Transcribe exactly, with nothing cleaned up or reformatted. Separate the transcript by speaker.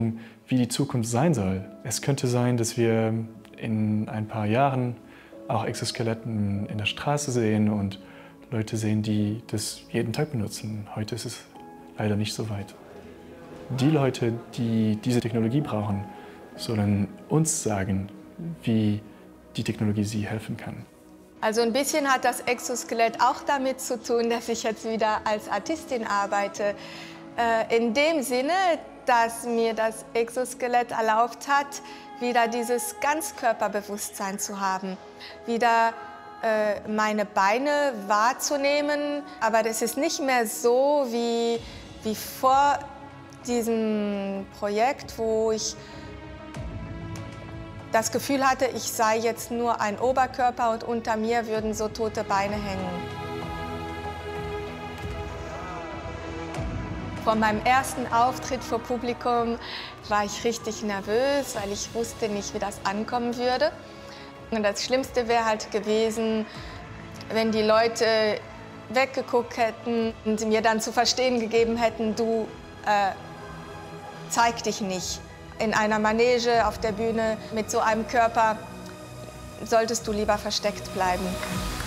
Speaker 1: wie die Zukunft sein soll. Es könnte sein, dass wir in ein paar Jahren auch Exoskeletten in der Straße sehen und Leute sehen, die das jeden Tag benutzen. Heute ist es leider nicht so weit. Die Leute, die diese Technologie brauchen, sollen uns sagen, wie die Technologie sie helfen kann.
Speaker 2: Also ein bisschen hat das Exoskelett auch damit zu tun, dass ich jetzt wieder als Artistin arbeite. Äh, in dem Sinne, dass mir das Exoskelett erlaubt hat, wieder dieses Ganzkörperbewusstsein zu haben, wieder äh, meine Beine wahrzunehmen. Aber das ist nicht mehr so wie, wie vor diesem Projekt, wo ich das Gefühl hatte, ich sei jetzt nur ein Oberkörper und unter mir würden so tote Beine hängen. Vor meinem ersten Auftritt vor Publikum war ich richtig nervös, weil ich wusste nicht, wie das ankommen würde. Und das Schlimmste wäre halt gewesen, wenn die Leute weggeguckt hätten und mir dann zu verstehen gegeben hätten, du äh, zeig dich nicht. In einer Manege auf der Bühne mit so einem Körper solltest du lieber versteckt bleiben.